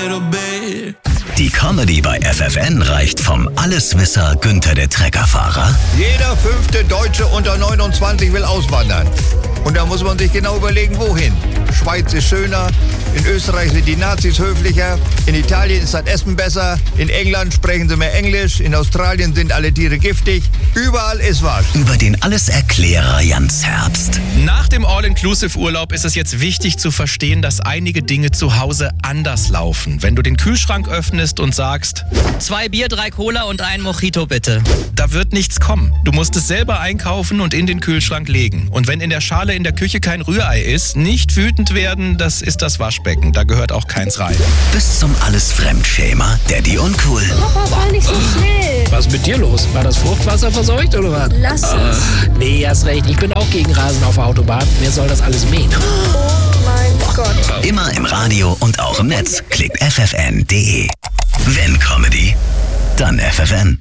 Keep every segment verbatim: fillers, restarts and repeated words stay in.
little bit. Die Comedy bei F F N reicht vom Alleswisser Günther der Treckerfahrer. Jeder fünfte Deutsche unter neunundzwanzig will auswandern. Und da muss man sich genau überlegen, wohin. Schweiz ist schöner, in Österreich sind die Nazis höflicher, in Italien ist das Essen besser, in England sprechen sie mehr Englisch, in Australien sind alle Tiere giftig. Überall ist was. Über den Alleserklärer Jans Herbst. Nach dem All-Inclusive-Urlaub ist es jetzt wichtig zu verstehen, dass einige Dinge zu Hause anders laufen. Wenn du den Kühlschrank öffnest und sagst, zwei Bier, drei Cola und ein Mojito bitte. Da wird nichts kommen. Du musst es selber einkaufen und in den Kühlschrank legen. Und wenn in der Schale in der Küche kein Rührei ist, nicht wütend werden, das ist das Waschbecken. Da gehört auch keins rein. Bis zum Alles-Fremdschämer, Daddy Uncool. Papa, fahr nicht so schnell. Was ist mit dir los? War das Fruchtwasser verseucht oder was? Lass es. Nee, hast recht. Ich bin auch gegen Rasen auf der Autobahn. Mir soll das alles mähen. Oh mein Gott. Immer im Radio und auch im Netz. Klickt f f n punkt d e. Wenn Comedy, dann F F N.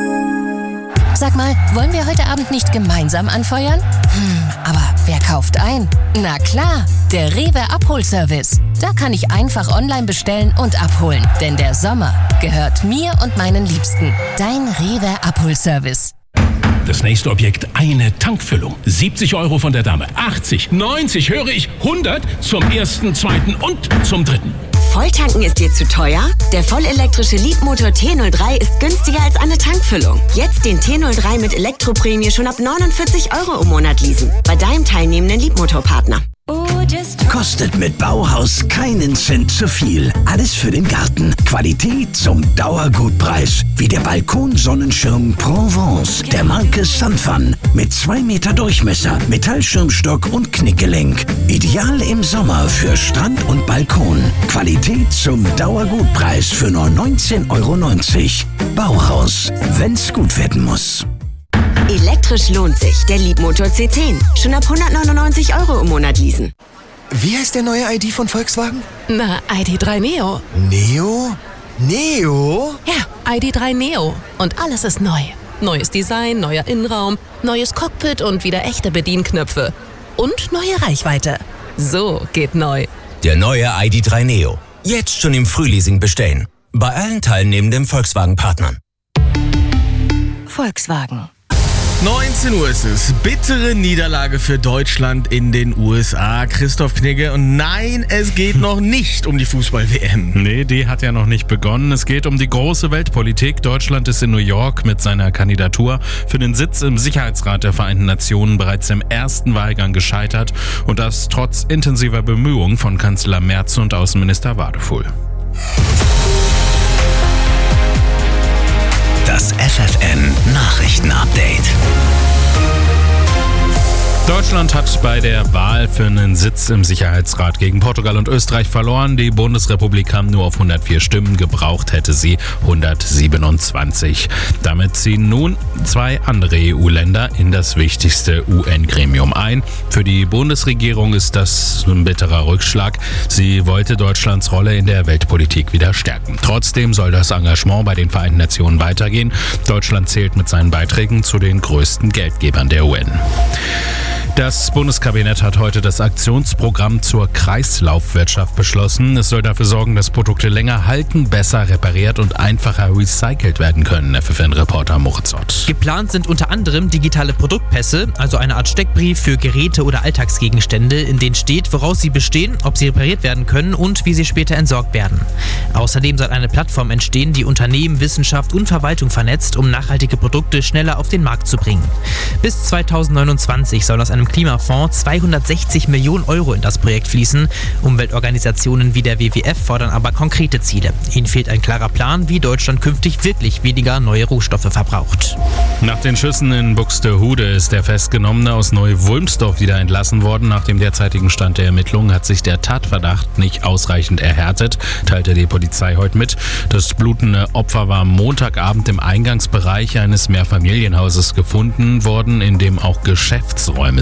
Sag mal, wollen wir heute Abend nicht gemeinsam anfeuern? Hm, aber wer kauft ein? Na klar, der Rewe Abholservice. Da kann ich einfach online bestellen und abholen. Denn der Sommer gehört mir und meinen Liebsten. Dein Rewe Abholservice. Das nächste Objekt, eine Tankfüllung. siebzig Euro von der Dame. achtzig, neunzig, höre ich, hundert zum ersten, zweiten und zum dritten. Volltanken ist dir zu teuer? Der vollelektrische Leapmotor T null drei ist günstiger als eine Tankfüllung. Jetzt den T null drei mit Elektroprämie schon ab neunundvierzig Euro im Monat leasen. Bei deinem teilnehmenden Leapmotorpartner. Kostet mit Bauhaus keinen Cent zu viel. Alles für den Garten. Qualität zum Dauergutpreis. Wie der Balkonsonnenschirm Provence der Marke Sunfun. Mit zwei Meter Durchmesser, Metallschirmstock und Knickgelenk. Ideal im Sommer für Strand und Balkon. Qualität zum Dauergutpreis für nur neunzehn Euro neunzig. Bauhaus, wenn's gut werden muss. Elektrisch lohnt sich. Der Leapmotor C zehn. Schon ab hundertneunundneunzig Euro im Monat leasen. Wie heißt der neue I D von Volkswagen? Na, I D drei Neo. Neo? Neo? Ja, I D drei Neo. Und alles ist neu. Neues Design, neuer Innenraum, neues Cockpit und wieder echte Bedienknöpfe. Und neue Reichweite. So geht neu. Der neue I D drei Neo. Jetzt schon im Frühleasing bestellen. Bei allen teilnehmenden Volkswagen-Partnern. Volkswagen. neunzehn Uhr ist es. Bittere Niederlage für Deutschland in den U S A. Christoph Knigge. Und nein, es geht noch nicht um die Fußball-W M. Nee, die hat ja noch nicht begonnen. Es geht um die große Weltpolitik. Deutschland ist in New York mit seiner Kandidatur für den Sitz im Sicherheitsrat der Vereinten Nationen bereits im ersten Wahlgang gescheitert. Und das trotz intensiver Bemühungen von Kanzler Merz und Außenminister Wadefuhl. Das F F N Nachrichten-Update. Deutschland hat bei der Wahl für einen Sitz im Sicherheitsrat gegen Portugal und Österreich verloren. Die Bundesrepublik kam nur auf hundertvier Stimmen, gebraucht hätte sie hundertsiebenundzwanzig. Damit ziehen nun zwei andere E U-Länder in das wichtigste U N-Gremium ein. Für die Bundesregierung ist das ein bitterer Rückschlag. Sie wollte Deutschlands Rolle in der Weltpolitik wieder stärken. Trotzdem soll das Engagement bei den Vereinten Nationen weitergehen. Deutschland zählt mit seinen Beiträgen zu den größten Geldgebern der U N. Das Bundeskabinett hat heute das Aktionsprogramm zur Kreislaufwirtschaft beschlossen. Es soll dafür sorgen, dass Produkte länger halten, besser repariert und einfacher recycelt werden können. F F N-Reporter Moritz Ott. Geplant sind unter anderem digitale Produktpässe, also eine Art Steckbrief für Geräte oder Alltagsgegenstände, in denen steht, woraus sie bestehen, ob sie repariert werden können und wie sie später entsorgt werden. Außerdem soll eine Plattform entstehen, die Unternehmen, Wissenschaft und Verwaltung vernetzt, um nachhaltige Produkte schneller auf den Markt zu bringen. Bis zweitausendneunundzwanzig soll aus einem Klimafonds zweihundertsechzig Millionen Euro in das Projekt fließen. Umweltorganisationen wie der W W F fordern aber konkrete Ziele. Ihnen fehlt ein klarer Plan, wie Deutschland künftig wirklich weniger neue Rohstoffe verbraucht. Nach den Schüssen in Buxtehude ist der Festgenommene aus Neu-Wulmsdorf wieder entlassen worden. Nach dem derzeitigen Stand der Ermittlungen hat sich der Tatverdacht nicht ausreichend erhärtet, teilte die Polizei heute mit. Das blutende Opfer war am Montagabend im Eingangsbereich eines Mehrfamilienhauses gefunden worden, in dem auch Geschäftsräume sind.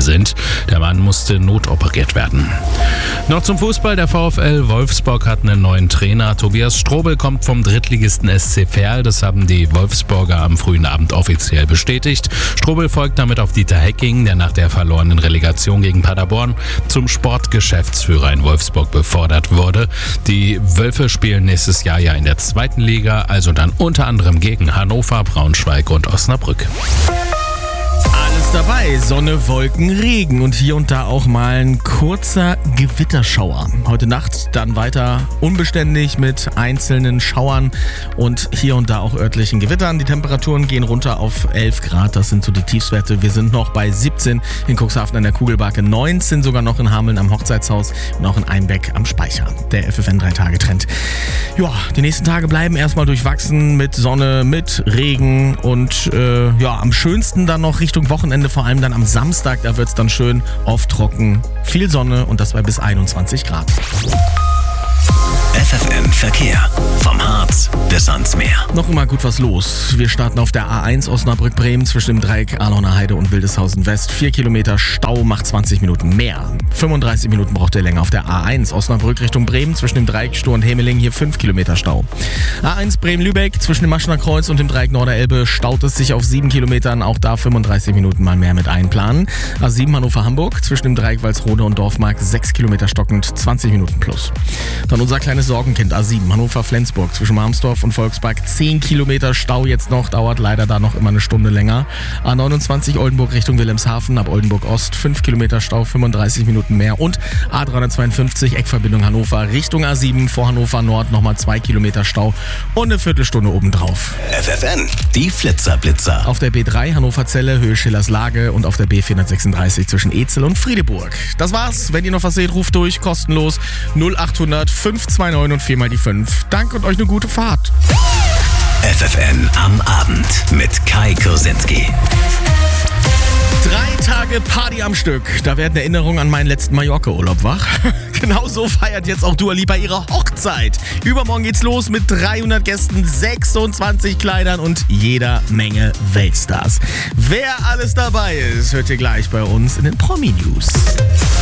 sind. Der Mann musste notoperiert werden. Noch zum Fußball. Der VfL Wolfsburg hat einen neuen Trainer. Tobias Strobel kommt vom Drittligisten S C Verl. Das haben die Wolfsburger am frühen Abend offiziell bestätigt. Strobel folgt damit auf Dieter Hecking, der nach der verlorenen Relegation gegen Paderborn zum Sportgeschäftsführer in Wolfsburg befördert wurde. Die Wölfe spielen nächstes Jahr ja in der zweiten Liga, also dann unter anderem gegen Hannover, Braunschweig und Osnabrück. Alles dabei, Sonne, Wolken, Regen und hier und da auch mal ein kurzer Gewitterschauer. Heute Nacht dann weiter unbeständig mit einzelnen Schauern und hier und da auch örtlichen Gewittern. Die Temperaturen gehen runter auf elf Grad, das sind so die Tiefstwerte. Wir sind noch bei siebzehn in Cuxhaven an der Kugelbake, neunzehn sogar noch in Hameln am Hochzeitshaus und auch in Einbeck am Speicher. Der F F N drei Tage Trend. Ja, die nächsten Tage bleiben erstmal durchwachsen mit Sonne, mit Regen und äh, ja, am schönsten dann noch Richtung Wochenende, vor allem dann am Samstag, da wird es dann schön oft trocken, viel Sonne und das bei bis einundzwanzig Grad. F F N Verkehr. Vom Harz bis ans Meer. Noch immer gut was los. Wir starten auf der A eins Osnabrück-Bremen zwischen dem Dreieck Arlauner Heide und Wildeshausen West. Vier Kilometer Stau macht zwanzig Minuten mehr. fünfunddreißig Minuten braucht ihr länger auf der A eins Osnabrück Richtung Bremen zwischen dem Dreieck Stur und Hemeling. Hier fünf Kilometer Stau. A eins Bremen-Lübeck zwischen dem Maschener Kreuz und dem Dreieck Norderelbe staut es sich auf sieben Kilometern. Auch da fünfunddreißig Minuten mal mehr mit einplanen. A sieben Hannover-Hamburg zwischen dem Dreieck Walsrode und Dorfmark sechs Kilometer stockend, zwanzig Minuten plus. Dann unser kleines Sorgenkind A sieben Hannover-Flensburg zwischen Marmsdorf und Volkspark zehn Kilometer Stau jetzt noch, dauert leider da noch immer eine Stunde länger. A neunundzwanzig Oldenburg Richtung Wilhelmshaven ab Oldenburg Ost fünf Kilometer Stau, fünfunddreißig Minuten mehr und A dreihundertzweiundfünfzig Eckverbindung Hannover Richtung A sieben vor Hannover Nord nochmal zwei Kilometer Stau und eine Viertelstunde obendrauf. F F N, die Flitzerblitzer. Auf der B drei Hannover-Zelle, Höhe Schillers Lage und auf der B vierhundertsechsunddreißig zwischen Ezel und Friedeburg. Das war's. Wenn ihr noch was seht, ruft durch, kostenlos null achthundert fünf zwei neun und viermal die fünf. Danke und euch eine gute Fahrt. F F N am Abend mit Kai Kursinski. Drei Tage Party am Stück. Da werden Erinnerungen an meinen letzten Mallorca-Urlaub wach. Genauso feiert jetzt auch Dua Lipa ihre Hochzeit. Übermorgen geht's los mit dreihundert Gästen, sechsundzwanzig Kleidern und jeder Menge Weltstars. Wer alles dabei ist, hört ihr gleich bei uns in den Promi-News.